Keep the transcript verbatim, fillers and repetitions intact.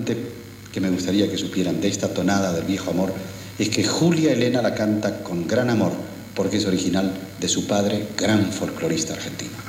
apunte que me gustaría que supieran de esta tonada del viejo amor es que Julia Elena la canta con gran amor, porque es original de su padre, gran folclorista argentino.